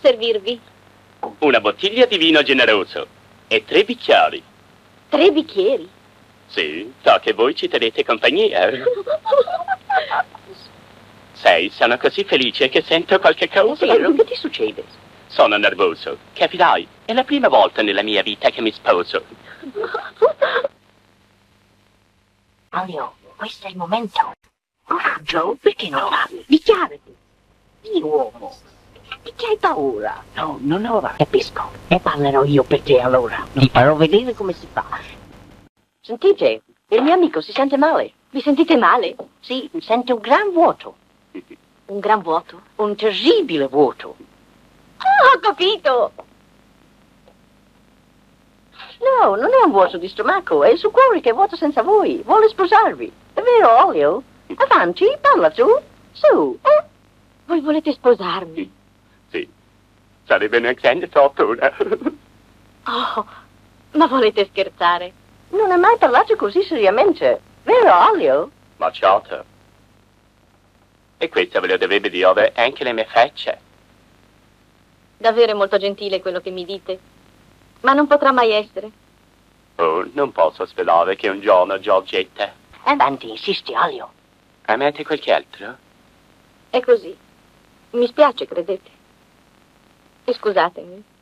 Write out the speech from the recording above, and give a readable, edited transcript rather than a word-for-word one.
servirvi? Una bottiglia di vino generoso e 3 bicchieri. 3 bicchieri? Sì, so che voi ci tenete compagnia. Sai, sono così felice che sento qualche cosa. Vero, che ti succede? Sono nervoso, capirai. È la prima volta nella mia vita che mi sposo. Alio, questo è il momento. Coraggio, perché non parli? Dichiarati. Di uomo. Di che hai paura? No, non ora. Capisco. E parlerò io per te allora. Ti farò vedere come si fa. Sentite, il mio amico si sente male. Vi sentite male? Sì, sente un gran vuoto. Un gran vuoto? Un terribile vuoto. Ah, ho capito! No, non è un vuoto di stomaco, è il suo cuore che è vuoto senza voi. Vuole sposarvi. È vero, Olio? Avanti, parla tu. Su, Voi volete sposarmi? Sì, sarebbe una grande fortuna. Oh, ma volete scherzare? Non ha mai parlato così seriamente. Vero, Olio? Ma certo. E questo ve lo dovrebbe dire anche le mie facce. Davvero è molto gentile quello che mi dite. Ma non potrà mai essere. Oh, non posso sperare che un giorno, Giorgetta. Avanti, insisti, Olio. Amate qualche altro? È così. Mi spiace, credete. E scusatemi.